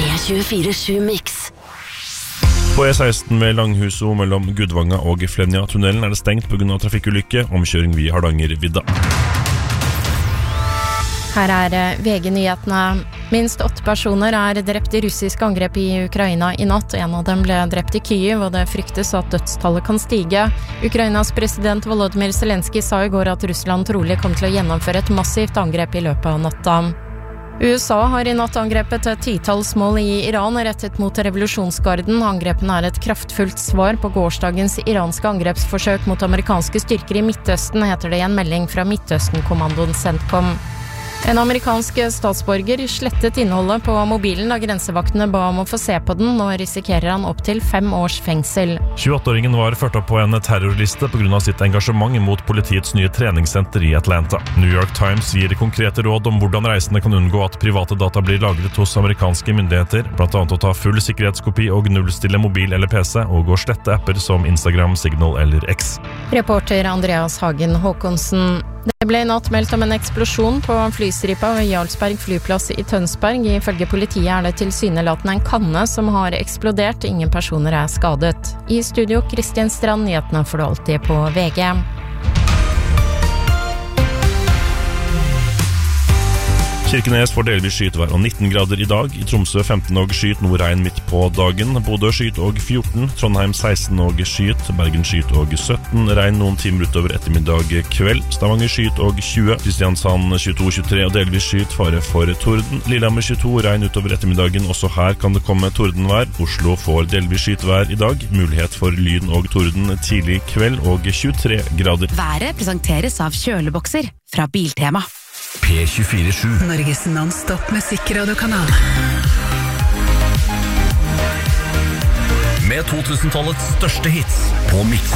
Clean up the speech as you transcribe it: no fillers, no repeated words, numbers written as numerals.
P24/7 Mix. På E16 ved Langhuso mellom Gudvanga og Flenja-tunnelen det stengt på grunn av trafikkulykke, omkjøring via Hardangervidda. Her VG-nyhetene. Minst 8 personer drept i russiske angrep i Ukraina i natt. En av dem ble drept i Kyiv, og det fryktes at dødstallet kan stige. Ukrainas president Volodymyr Zelensky sa i går at Russland trolig kom til å gjennomføre et massivt angrep i løpet av natta. USA har i natt angrepet et 10-talls mål i Iran rettet mot revolusjonsgarden. Angrepene et kraftfullt svar på gårsdagens iranske angrepsforsøk mot amerikanske styrker i Midtøsten, heter det i en melding fra Midtøsten-kommandoen CENTCOM. En amerikansk statsborger slettet innholdet på mobilen da grensevaktene ba om å få se på den. Nå risikerer han opp til 5 års fengsel. 28-åringen var ført opp på en terrorliste på grunn av sitt engasjement mot politiets nye treningssenter i Atlanta. New York Times gir konkrete råd om hvordan reisende kan unngå at private data blir lagret hos amerikanske myndigheter, blant annet å ta full sikkerhetskopi og nullstille mobil eller PC, og å slette apper som Instagram, Signal eller X. Reporter Andreas Hagen Håkonsen. Det ble i natt meldt om en eksplosjon på flystripa ved Jarlsberg flyplass i Tønsberg. Ifølge politiet det tilsynelatende en kanne som har eksplodert. Ingen personer skadet. I studio, Kristian Strand, nyhetene får du alltid på VG. Kirkenes får delvis skytvær og 19 grader i dag. I Tromsø 15 og skyt, noe regn midt på dagen. Bodø skyt og 14, Trondheim 16 og skyt, Bergen skyt og 17, regn noen timer utover ettermiddag kveld. Stavanger skyt og 20, Kristiansand 22-23 og delvis skyt, fare for torden. Lillehammer 22, regn utover ettermiddagen, også her kan det komme tordenvær. Oslo får delvis skytvær i dag, mulighet for lyn og torden tidlig kveld og 23 grader. Været presenteres av kjølebokser fra Biltema. P24/7 Norges non-stop musikkradiokanal. Med 2000-tallets største hits på Mix.